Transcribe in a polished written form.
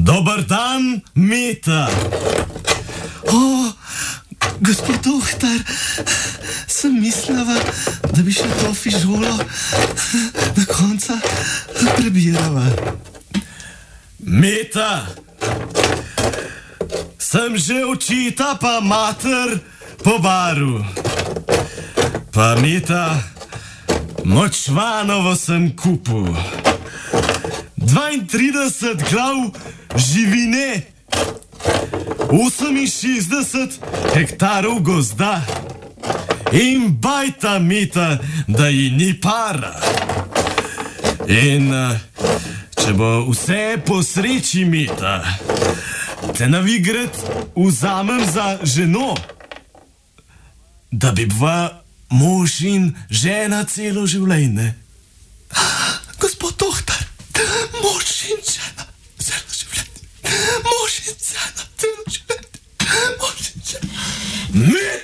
Dober dan, Meta. Gospod doktor, sem mislila, da bi še to fižolo na konca prebirala. Meta, sem že očita pa mater po baru. Pa Meta, močvanovo sem kupil. 32 glav živine, 68 hektarov gozda in bajta Meta, da ji ni para. In če bo vse po sreči, Meta, te navigrat vzamem za ženo, da bi bila mož in žena celo življenje. Gospod doktor, mož in žena celo življenje. Mož in žena celo življenje. Mož in žena.